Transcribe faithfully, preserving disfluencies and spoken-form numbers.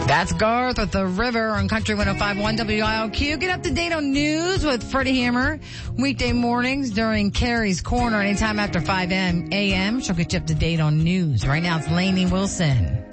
That's Garth with The River on Country one oh five point one W I L Q. Get up to date on news with Freddie Hammer. Weekday mornings during Carrie's Corner anytime after five a.m. She'll get you up to date on news. Right now it's Lainey Wilson.